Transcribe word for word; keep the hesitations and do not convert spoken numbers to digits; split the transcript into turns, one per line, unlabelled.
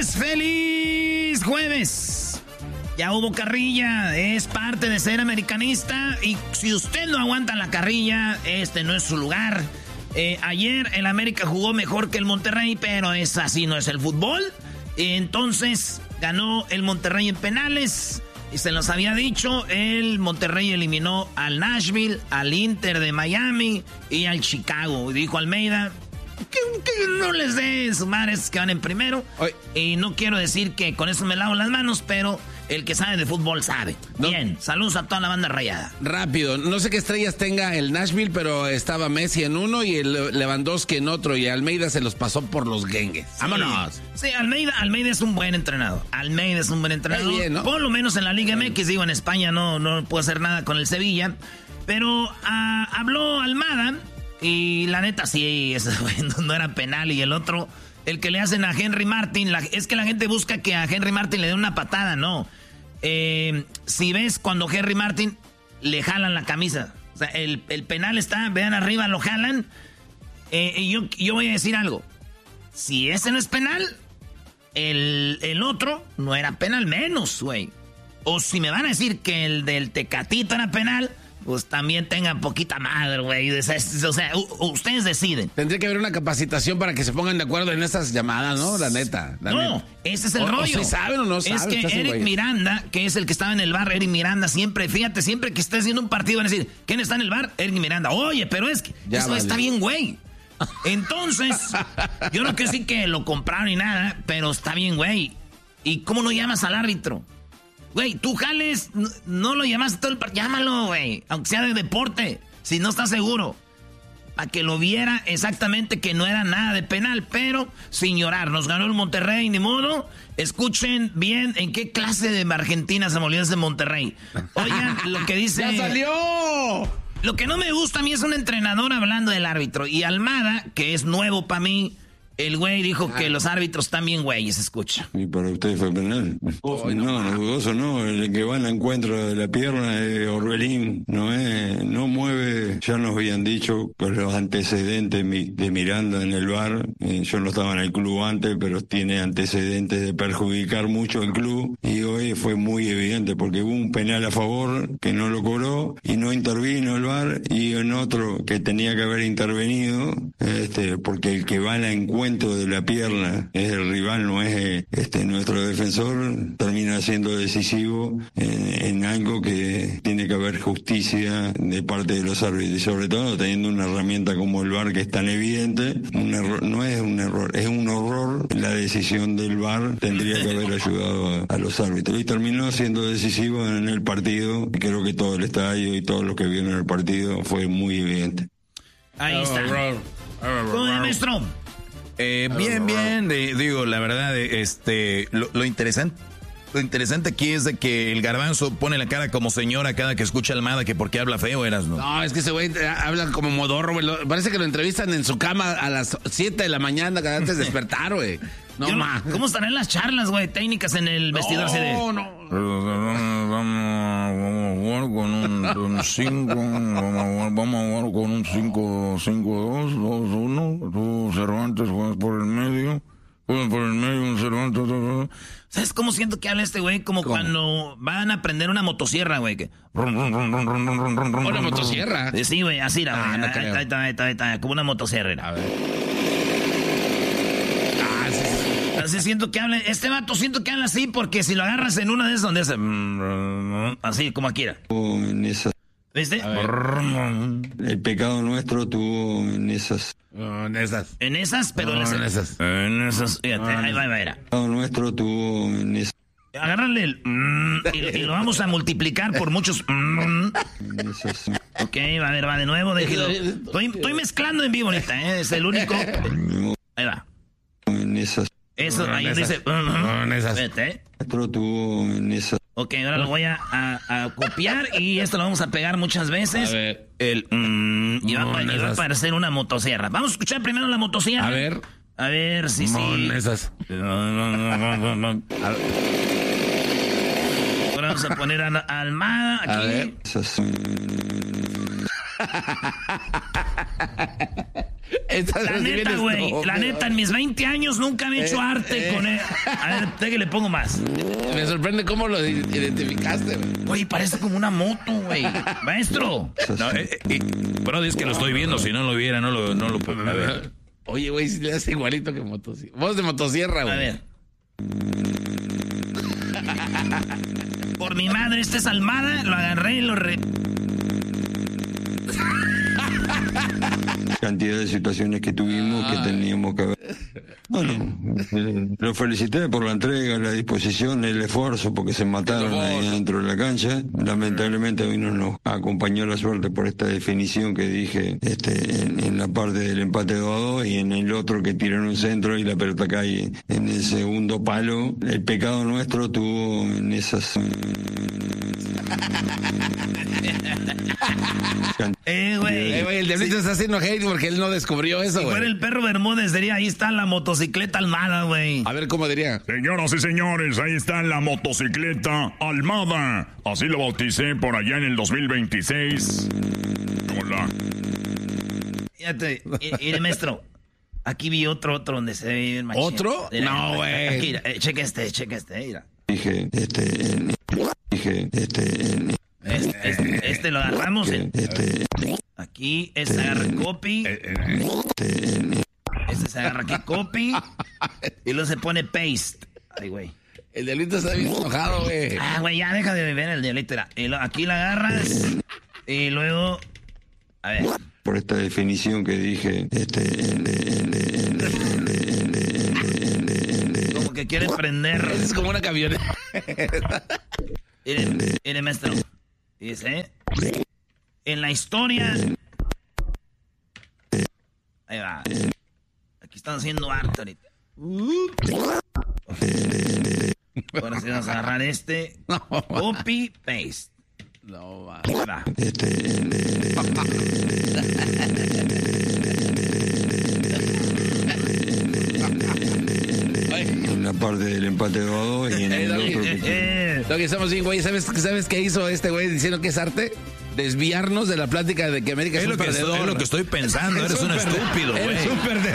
días, feliz jueves. Ya hubo carrilla, es parte de ser americanista y si usted no aguanta la carrilla, este no es su lugar. Eh, ayer el América jugó mejor que el Monterrey, pero es así, no es el fútbol. Entonces ganó el Monterrey en penales y se los había dicho, el Monterrey eliminó al Nashville, al Inter de Miami y al Chicago. Dijo Almeida que, que no les dé sumar esos que van en primero. Oye. Y no quiero decir que con eso me lavo las manos, pero el que sabe de fútbol sabe. No. Bien, saludos a toda la banda rayada.
Rápido, no sé qué estrellas tenga el Nashville, pero estaba Messi en uno y el Lewandowski en otro, y Almeida se los pasó por los guengues. Sí. ¡Vámonos!
Sí, Almeida, Almeida es un buen entrenador. Almeida es un buen entrenador. Bien, ¿no? Por lo menos en la Liga M X, digo, en España no, no puedo hacer nada con el Sevilla. Pero ah, habló Almada y la neta sí, eso, no era penal. Y el otro, el que le hacen a Henry Martin, la, es que la gente busca que a Henry Martin le dé una patada, no. Eh, si ves cuando Henry Martin le jalan la camisa, o sea, el, el penal está, vean arriba, lo jalan. Eh, y yo, yo voy a decir algo. Si ese no es penal, el, el otro no era penal menos, güey. O si me van a decir que el del Tecatito era penal, pues también tengan poquita madre, güey. O sea, ustedes deciden.
Tendría que haber una capacitación para que se pongan de acuerdo en estas llamadas, ¿no? La neta. La
no,
neta.
Ese es el
o,
rollo.
O si saben o no saben.
Es que Eric güey. Miranda, que es el que estaba en el bar, Eric Miranda, siempre, fíjate, siempre que esté haciendo un partido van a decir, ¿quién está en el bar? Eric Miranda. Oye, pero es que ya eso vale. Está bien, güey. Entonces, yo no quiero decir que lo compraron ni nada, pero está bien, güey. ¿Y cómo no llamas al árbitro? Güey, tú jales, no, no lo llamaste todo el partido, llámalo, güey, aunque sea de deporte, si no estás seguro, para que lo viera exactamente que no era nada de penal, pero sin llorar, nos ganó el Monterrey, ni modo. Escuchen bien en qué clase de Argentina se molió ese Monterrey. Oigan, lo que dice...
¡Ya salió!
Lo que no me gusta a mí es un entrenador hablando del árbitro, y Almada, que es nuevo para mí, el güey dijo ah. que los árbitros están bien güeyes, escucha.
¿Y para ustedes fue penal? Oh, no, no, dudoso no. El que va al encuentro de la pierna es Orbelín. No es, no mueve, ya nos habían dicho, por los antecedentes de Miranda en el V A R. Eh, yo no estaba en el club antes, pero tiene antecedentes de perjudicar mucho el club. Y hoy fue muy evidente, porque hubo un penal a favor que no lo cobró y no intervino el V A R. Y en otro que tenía que haber intervenido, este, porque el que va al encuentro de la pierna es el rival, no es este nuestro defensor, termina siendo decisivo en, en algo que tiene que haber justicia de parte de los árbitros, y sobre todo teniendo una herramienta como el V A R que es tan evidente. Un error, no es un error, es un horror. La decisión del V A R tendría que haber ayudado a, a los árbitros y terminó siendo decisivo en el partido. Creo que todo el estadio y todos los que vieron el partido fue muy evidente.
Ahí está. ¿Cómo es, maestro?
Eh, bien, bien, de, digo, la verdad, este, lo, lo interesante, lo interesante aquí es de que el Garbanzo pone la cara como señora cada que escucha a Almada, que porque habla feo, eras, ¿no?
No, es que ese güey habla como modorro, güey. Parece que lo entrevistan en su cama a las siete de la mañana, antes de despertar, güey. No,
ma. ¿Cómo estarán las charlas, güey, técnicas en el vestidor?
No,
C D?
no, no.
Vamos a jugar con un cinco, vamos a jugar con un cinco, cinco, dos, dos, uno. Tú, Cervantes, juegas por el medio. Juegas por el medio, un Cervantes, dos, dos.
¿Sabes cómo siento que habla este güey? Como ¿Cómo? Cuando van a aprender una motosierra, güey. Que...
¿Una motosierra?
Sí, güey, así era, güey.
Ah, no
ahí, ahí, ahí, ahí, ahí, ahí, como una motosierra era. A ver. Ah, sí, sí. Así siento que habla, este vato siento que habla así, porque si lo agarras en una de esas donde hace así, como aquí era.
En esas,
¿viste?
El pecado nuestro tuvo en esas.
Oh, en esas.
En esas, pero
no,
en,
en esas.
En esas. Fíjate, ahí va, ahí va, era.
El pecado nuestro tuvo en esas.
Agárrale el mm, y, y lo vamos a multiplicar por muchos mm. Ok, va a ver, va de nuevo, déjelo. Estoy, estoy mezclando en vivo ahorita, ¿eh? Es el único. Ahí va.
En esas.
Eso,
no,
ahí
en
dice.
No, no, en esas.
Vete, ¿eh?
Nuestro tuvo en esas.
Ok, ahora lo voy a, a, a copiar y esto lo vamos a pegar muchas veces.
A ver.
El mm, y, va,
no,
y va a parecer una motosierra. Vamos a escuchar primero la motosierra.
A ver.
A ver si sí.
No, esas.
Ahora vamos a poner a, a Almada aquí.
A ver.
Esas.
La neta, güey. La neta, en mis veinte años nunca he hecho eh, arte eh. con él. A ver, ¿de qué le pongo más?
Me sorprende cómo lo identificaste, güey.
Güey, parece como una moto, güey. Maestro.
No, eh, eh, bro, es que lo estoy viendo. Si no lo viera, no lo, no lo puedo. A ver.
Oye, güey, si le hace igualito que motosierra. Voz de motosierra, güey.
A ver. Por mi madre, este es Almada. Lo agarré y lo re...
Cantidad de situaciones que tuvimos ah. que teníamos que ver. Bueno, eh, lo felicité por la entrega, la disposición, el esfuerzo, porque se mataron ahí dentro de la cancha. Lamentablemente hoy no nos acompañó la suerte por esta definición que dije este, en, en la parte del empate dos a dos y en el otro que tiraron un centro y la pelota cae en el segundo palo. El pecado nuestro tuvo en esas...
eh, güey.
Eh, güey, el diablito sí. está haciendo hate porque él no descubrió eso, güey.
Si fuera el perro Bermúdez, diría, ahí está la motocicleta Almada, güey.
A ver, ¿cómo diría?
Señoras y señores, ahí está la motocicleta Almada. Así lo bauticé por allá en el dos mil veintiséis. Hola.
Fíjate, mire, maestro. Aquí vi otro, otro donde se ve bien machín.
¿Otro?
Mira,
no, güey.
Aquí, eh, cheque este, cheque este, mira.
Dije, este, en, dije, este, en,
este, este, este lo agarramos. En,
este,
aquí, este agarra copy.
Este,
este se agarra aquí copy. Y luego se pone paste. Ay, güey.
El diablito está bien enojado, güey.
Ah, güey, ya deja de beber el diablito. Y lo, aquí la agarras. Y luego. A ver.
Por esta definición que dije, este,
como que quiere prender.
Es como una camioneta.
Mire, mire, maestro. Dice, en la historia. Ahí va. Aquí están haciendo arte ahorita. Ahora sí vamos a agarrar este. Copy, paste.
No, va.
va.
En la parte del empate dos a dos y en el otro
que... Lo que estamos bien, güey. ¿Sabes, ¿Sabes qué hizo este güey diciendo que es arte? Desviarnos de la plática de que América es, es un perdedor.
Estoy, es lo que estoy pensando. Eres un, un estúpido, güey.
Eres un perdedor.